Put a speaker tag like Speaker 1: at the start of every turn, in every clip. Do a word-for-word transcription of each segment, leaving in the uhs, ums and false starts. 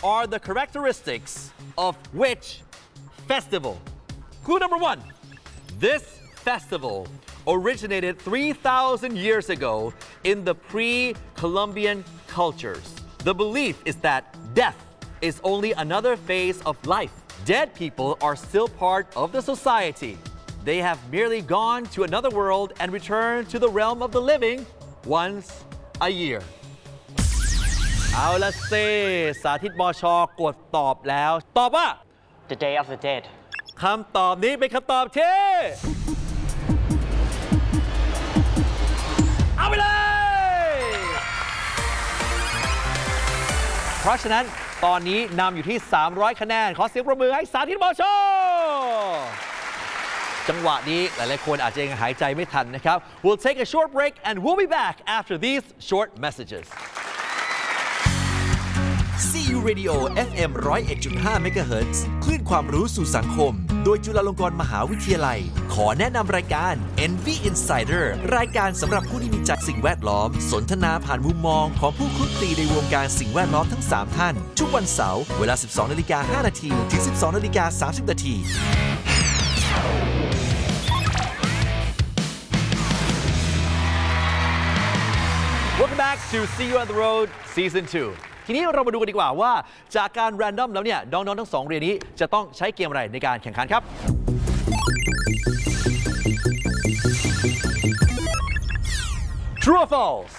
Speaker 1: are the characteristics of which festival? Clue number one. This festival originated three thousand years ago in the pre-Columbian cultures. The belief is that death is only another phase of life. Dead people are still part of the society. They have merely gone to another world and returned to the realm of the living once a year. เอาละเซสาธิตมชกดตอบแล้วตอบว่า
Speaker 2: The Day of the Dead
Speaker 1: คำตอบนี้เป็นคำตอบที่เอาไปเลยเพราะฉะนั้นตอนนี้นำอยู่ที่สามร้อยคะแนนขอเสียงปรบมือให้สาธิตมชจังหวะนี้หลายๆคนอาจจะยังหายใจไม่ทันนะครับ We'll take a short break and we'll be back after these short messages
Speaker 3: ซี ยู Radio เอฟ เอ็ม หนึ่งศูนย์เอ็ดจุดห้า เมกะเฮิรตซ์ คลื่นความรู้สู่สังคมโดยจุฬาลงกรณ์มหาวิทยาลัยขอแนะนำรายการ เอ็น วี Insider รายการสำหรับผู้ที่มีใจสิ่งแวดล้อมสนทนาผ่านมุมมองของผู้คลุกคลีในวงการสิ่งแวดล้อมทั้งสามท่านทุกวันเสาร์เวลา สิบสองนาฬิกาห้านาทีถึง สิบสองนาฬิกาสามสิบนาที
Speaker 1: Welcome back to See You on the Road Season ทู ทีนี้เรามาดูกันดีกว่าว่าจากการ random แล้วเนี่ยน้องๆทั้งสองเรียนนี้จะต้องใช้เกมอะไรในการแข่งขันครับ True or False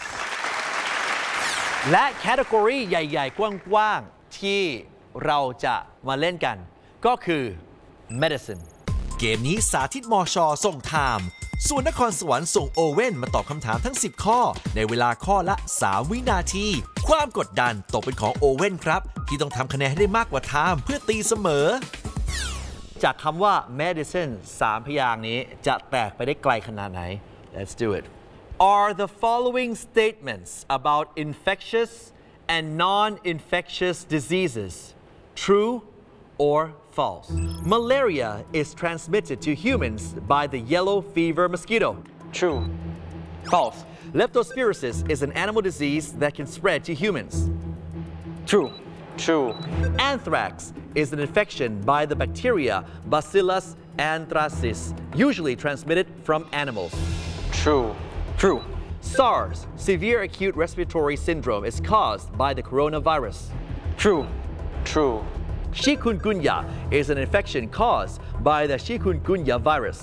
Speaker 1: และแคตตากรีใหญ่ๆ กว้างๆ ที่เราจะมาเล่นกันก็คือ medicine
Speaker 3: เกมนี้สาธิตมชส่งไทม์ส่วนนครสวรรค์ส่งโอเว่นมาตอบคำถามทั้งสิบข้อในเวลาข้อละสามวินาทีความกดดันตกเป็นของโอเว่นครับที่ต้องทำคะแนนให้ได้มากกว่าไทม์เพื่อตีเสมอ
Speaker 1: จากคำว่า medicine สามพยางค์นี้จะแตกไปได้ไกลขนาดไหน Let's do it Are the following statements about infectious and non-infectious diseases true or false? Malaria is transmitted to humans by the yellow fever mosquito.
Speaker 2: True False
Speaker 1: Leptospirosis is an animal disease that can spread to humans.
Speaker 2: True True
Speaker 1: Anthrax is an infection by the bacteria Bacillus anthracis, usually transmitted from animals.
Speaker 2: True True
Speaker 1: SARS, severe acute respiratory syndrome, is caused by the coronavirus.
Speaker 2: True True
Speaker 1: Chikungunya is an infection caused by the chikungunya virus.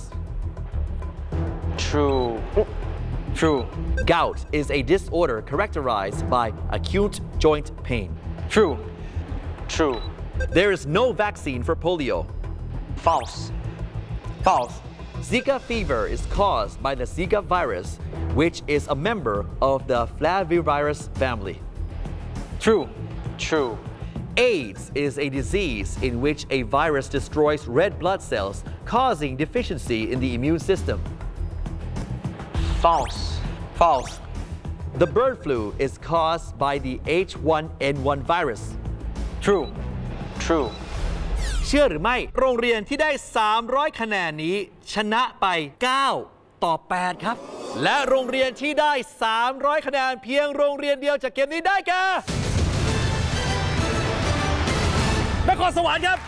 Speaker 2: True True
Speaker 1: Gout is a disorder characterized by acute joint pain.
Speaker 2: True True
Speaker 1: There is no vaccine for polio.
Speaker 2: False False
Speaker 1: Zika fever is caused by the Zika virus, which is a member of the flavivirus family.
Speaker 2: True True
Speaker 1: AIDS is a disease in which a virus destroys red blood cells, causing deficiency in the immune system.
Speaker 2: False False
Speaker 1: The bird flu is caused by the H one N one virus.
Speaker 2: True True
Speaker 1: เชื่อหรือไม่โรงเรียนที่ได้สามร้อยคะแนนนี้ชนะไปเก้าต่อแปดครับและโรงเรียนที่ได้สามร้อยคะแนนเพียงโรงเรียนเดียวจากเกมนี้ได้แก่นครสวรรค์ครับ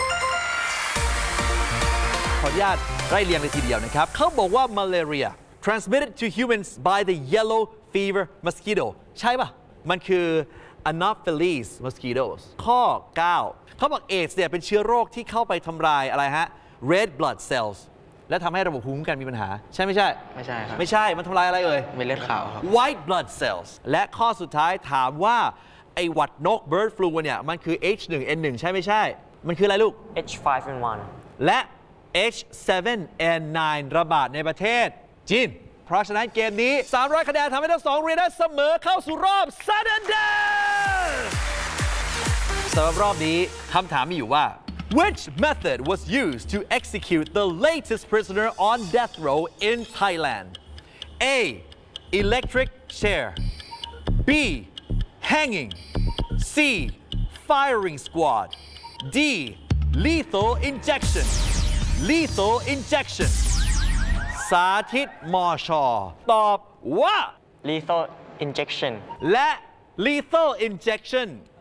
Speaker 1: ขออนุญาตไล่เรียงเลยทีเดียวนะครับเขาบอกว่า malaria transmitted to humans by the yellow fever mosquito ใช่ป่ะมันคือ Anopheles mosquitoes ข้อเก้าเขาบอกเอดส์เนี่ยเป็นเชื้อโรคที่เข้าไปทำลายอะไรฮะ red blood cells และทำให้ระบบภูมิคุ้มกันมีปัญหาใช่ไม่ใช่
Speaker 2: ไม่ใช่ครับ
Speaker 1: ไม่ใช่มันทำลายอะไรเอ่ย
Speaker 2: เม็ดเลือดขาวครับ
Speaker 1: white blood cells และข้อสุดท้ายถามว่าไอหวัดนก bird flu เนี่ยมันคือ H หนึ่ง N หนึ่ง ใช่ไม่ใช่มันคืออะไรลูก
Speaker 2: H five N one
Speaker 1: และ H seven N nine ระบาดในประเทศจีนเพราะฉะนั้นเกมนี้สามร้อยคะแนนทำให้ทั้งสองเรียนได้เสมอเข้าสู่รอบ Sudden Death สำหรับรอบนี้คำถามมีอยู่ว่า Which method was used to execute the latest prisoner on death row in Thailand? A. Electric chair B. Hanging C. Firing squad D. Lethal injection Lethal injection สาธิตมช.ตอบว่า
Speaker 2: Lethal injection
Speaker 1: และ Lethal injection